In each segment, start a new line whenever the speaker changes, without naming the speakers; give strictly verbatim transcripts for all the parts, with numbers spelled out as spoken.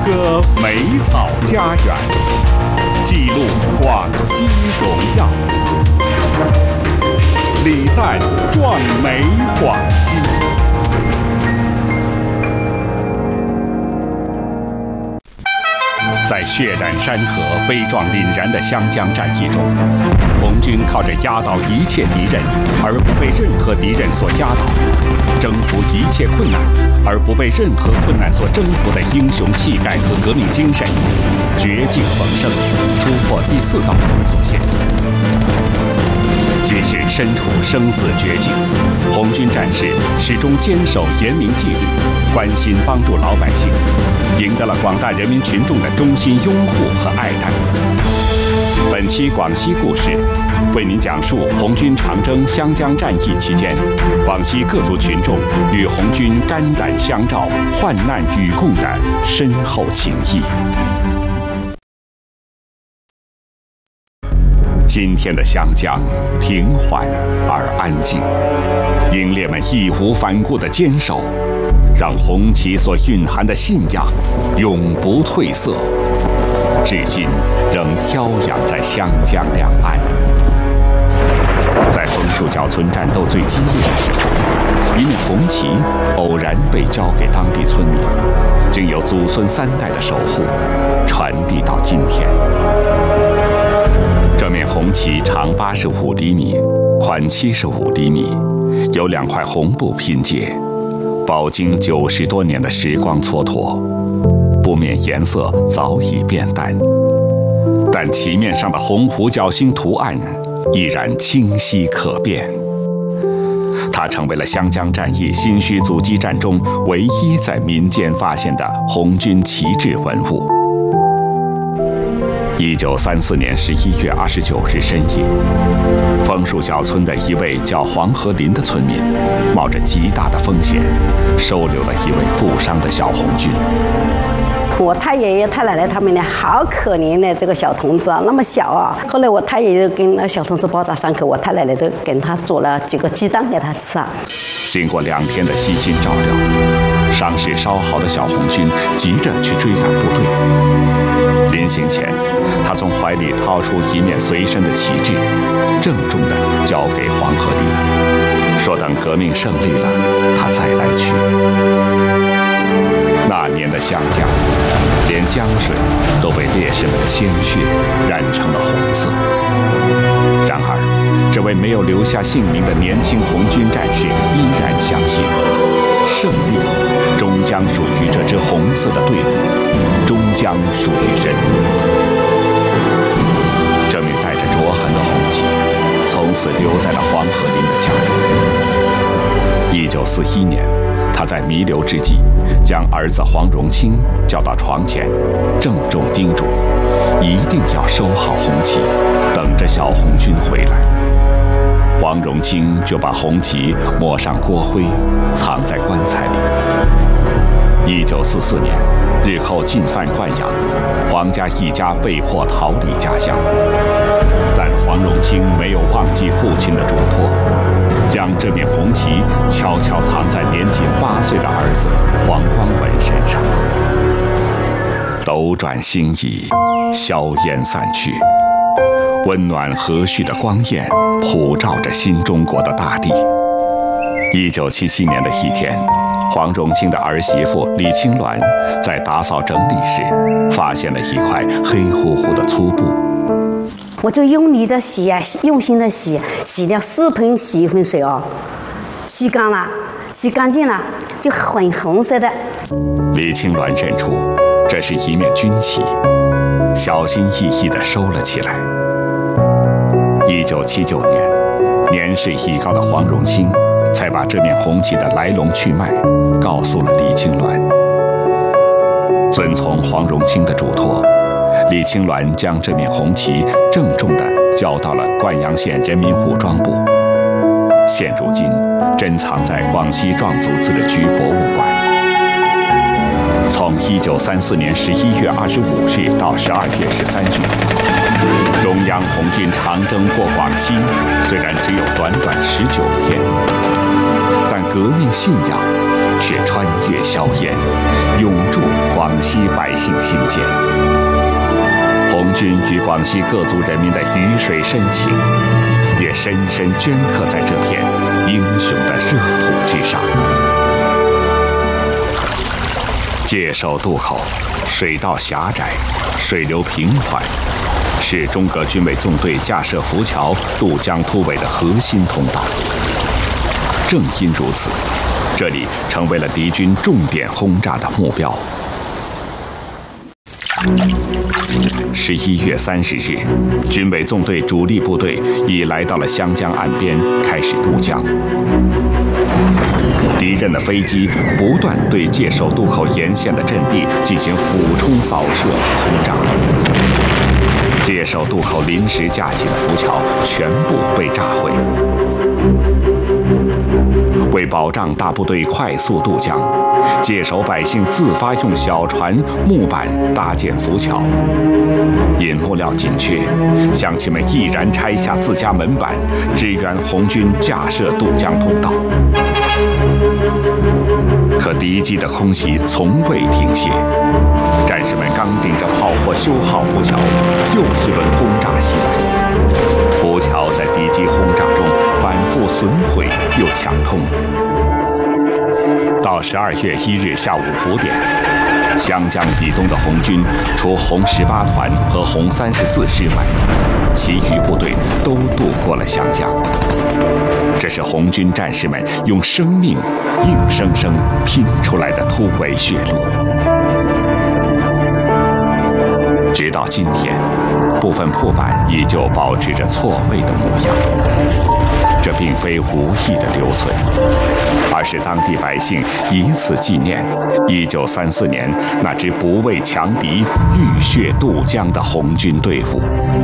歌美好家园，记录广西荣耀。礼赞壮美广西。在血染山河、悲壮凛然的湘江战役中，红军靠着压倒一切敌人而不被任何敌人所压倒，征服一切困难而不被任何困难所征服的英雄气概和革命精神，绝境逢生，突破第四道封锁线。即使身处生死绝境，红军战士始终坚守严明纪律，关心帮助老百姓，赢得了广大人民群众的衷心拥护和爱戴。本期广西故事为您讲述红军长征湘江战役期间，广西各族群众与红军肝胆相照、患难与共的深厚情谊。今天的湘江平缓而安静，英烈们义无反顾的坚守，让红旗所蕴含的信仰永不褪色，至今仍飘扬在湘江两岸。在枫树角村战斗最激烈的时候，一面红旗偶然被交给当地村民，经由祖孙三代的守护，传递到今天。这面红旗长八十五厘米，宽七十五厘米，由两块红布拼接，饱经九十多年的时光蹉跎，布面颜色早已变淡，但旗面上的红弧角星图案依然清晰可辨。它成为了湘江战役新圩阻击战中唯一在民间发现的红军旗帜文物。一九三四年十一月二十九日深夜，枫树角村的一位叫黄河林的村民，冒着极大的风险，收留了一位负伤的小红军。
我太爷爷、太奶奶他们呢，好可怜的这个小童子啊，那么小啊。后来我太爷爷跟那小童子包扎伤口，我太奶奶都给他煮了几个鸡蛋给他吃啊。
经过两天的悉心照料，伤势稍好的小红军急着去追赶部队。临行前，他从怀里掏出一面随身的旗帜，郑重地交给黄河林，说等革命胜利了，他再来取。那年的湘江，连江水都被烈士们的鲜血染成了红色。然而，这位没有留下姓名的年轻红军战士依然相信，胜利终将属于这支红色的队伍，终将属于人民。这面带着灼痕的红旗，从此留在了黄河林的家中。一九四一年，他在弥留之际，将儿子黄荣清叫到床前，郑重叮嘱，一定要收好红旗，等着小红军回来。黄荣清就把红旗抹上锅灰，藏在棺材里。一九四四年，日寇进犯灌阳，黄家一家被迫逃离家乡。但黄荣清没有忘记父亲的嘱托，将这面红旗悄悄藏在年仅八岁的儿子黄光文身上。斗转星移，硝烟散去，温暖和煦的光焰普照着新中国的大地。一九七七年的一天，黄荣清的儿媳妇李青鸾在打扫整理时，发现了一块黑乎乎的粗布。
我就用力的洗啊，用心的洗，洗了四盆洗衣粉水哦，洗干了，洗干净了，就很红色的。
李青鸾认出这是一面军旗，小心翼翼地收了起来。一九七九年，年事已高的黄荣清才把这面红旗的来龙去脉告诉了李青鸾。遵从黄荣清的嘱托，李青鸾将这面红旗郑重地交到了灌阳县人民武装部，现如今珍藏在广西壮族自治区博物馆。从一九三四年十一月二十五日到十二月十三日，中央红军长征过广西，虽然只有短短十九天，但革命信仰却穿越硝烟，永驻广广西百姓心间。红军与广西各族人民的鱼水深情，也深深镌刻在这片英雄的热土之上。界首渡口水道狭窄，水流平缓，是中革军委纵队架设浮桥渡江突围的核心通道。正因如此，这里成为了敌军重点轰炸的目标。十一月三十日，军委纵队主力部队已来到了湘江岸边，开始渡江。敌人的飞机不断对界首渡口沿线的阵地进行俯冲扫射和轰炸，界首渡口临时架起的浮桥全部被炸毁。为保障大部队快速渡江，界首百姓自发用小船、木板搭建浮桥。因木料紧缺，乡亲们毅然拆下自家门板，支援红军架设渡江通道。可敌机的空袭从未停歇，战士们刚顶着炮火修好浮桥，又一轮轰炸袭来。浮桥在敌机轰炸中反复损毁又抢通。到十二月一日下午五点，湘江以东的红军除红十八团和红三十四师外，其余部队都渡过了湘江。这是红军战士们用生命硬生生拼出来的突围血路。直到今天，部分破板依旧保持着错位的模样。这并非无意的留存，而是当地百姓以此纪念一九三四年那支不畏强敌、浴血渡江的红军队伍。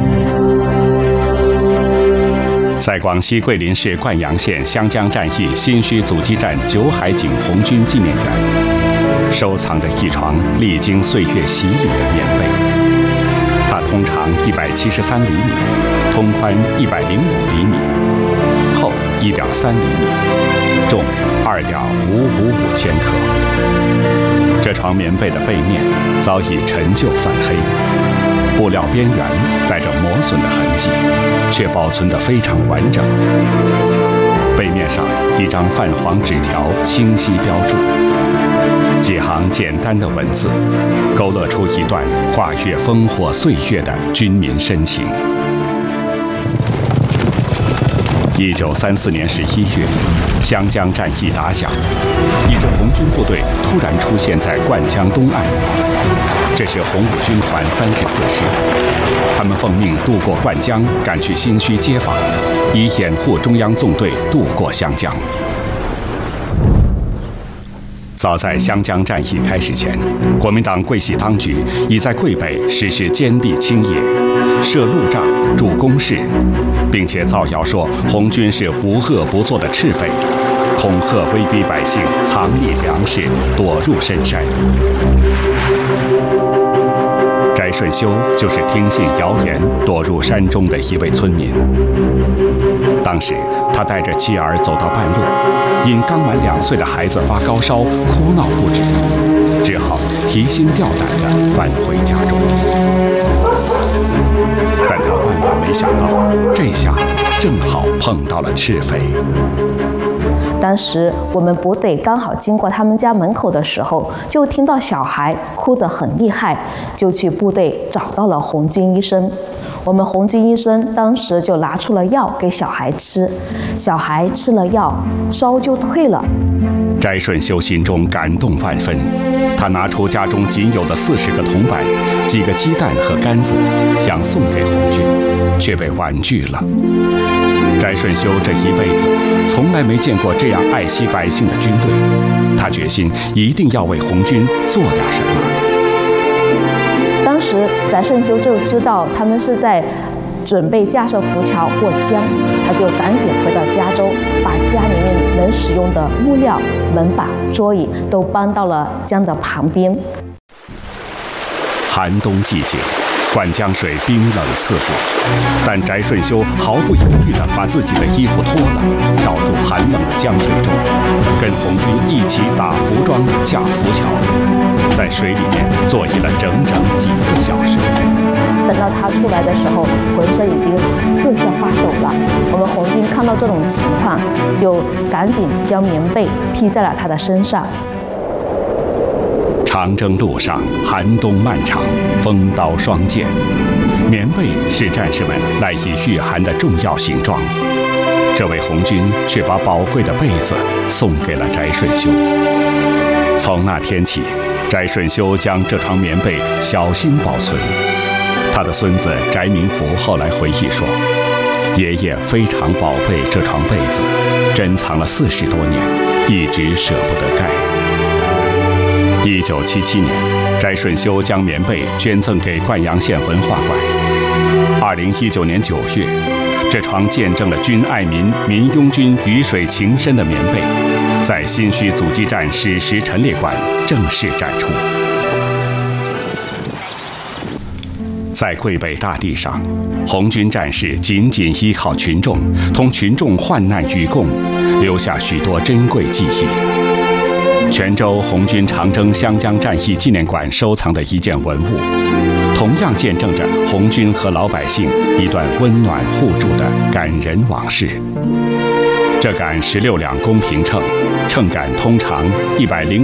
在广西桂林市灌阳县湘江战役新圩阻击战九海井红军纪念园，收藏着一床历经岁月洗礼的棉被。它通长一百七十三厘米，通宽一百零五厘米，厚一点三厘米，重二点五五五千克。这床棉被的背面早已陈旧泛黑，布料边缘带着磨损的痕迹，却保存得非常完整。背面上一张泛黄纸条清晰标注，几行简单的文字，勾勒出一段跨越烽火岁月的军民深情。一九三四年十一月，湘江战役打响，一支红军部队突然出现在灌江东岸。这是红五军团三十四师，他们奉命渡过灌江，赶去新圩接防，以掩护中央纵队渡过湘江。早在湘江战役开始前，国民党桂系当局已在桂北实施坚壁清野，设路障、筑工事，并且造谣说红军是无恶不作的赤匪，恐吓威逼百姓藏匿粮食，躲入深山。翟顺修就是听信谣言躲入山中的一位村民。当时他带着妻儿走到半路，因刚满两岁的孩子发高烧，哭闹不止，只好提心吊胆地返回家中。但他万万没想到，这下正好碰到了赤匪。
当时我们部队刚好经过他们家门口的时候，就听到小孩哭得很厉害，就去部队找到了红军医生。我们红军医生当时就拿出了药给小孩吃，小孩吃了药，烧就退了。
翟顺修心中感动万分，他拿出家中仅有的四十个铜板、几个鸡蛋和杆子，想送给红军，却被婉拒了。翟顺修这一辈子从来没见过这样爱惜百姓的军队，他决心一定要为红军做点什么。
当时翟顺修就知道他们是在准备架设浮桥过江，他就赶紧回到加州，把家里面能使用的木料、门板、桌椅都搬到了江的旁边。
寒冬季节，灌江水冰冷刺骨，但翟顺修毫不犹豫地把自己的衣服脱了，跳入寒冷的江水中，跟红军一起打浮桩、架浮桥。 在水里面作业了整整几个小时。
等到他出来的时候，浑身已经瑟瑟发抖了。我们红军看到这种情况，就赶紧将棉被披在了他的身上。
长征路上寒冬漫长，风刀霜剑，棉被是战士们赖以御寒的重要行装。这位红军却把宝贵的被子送给了翟顺修。从那天起，翟顺修将这床棉被小心保存。他的孙子翟明福后来回忆说，爷爷非常宝贝这床被子，珍藏了四十多年，一直舍不得盖。一九七七年，翟顺修将棉被捐赠给灌阳县文化馆。二零一九年九月，这床见证了军爱民、民拥军鱼水情深的棉被，在新圩阻击战史实陈列馆正式展出。在桂北大地上，红军战士紧紧依靠群众，同群众患难与共，留下许多珍贵记忆。泉州红军长征湘江战役纪念馆收藏的一件文物，同样见证着红军和老百姓一段温暖互助的感人往事。这杆十六两公平秤，秤杆通长一百零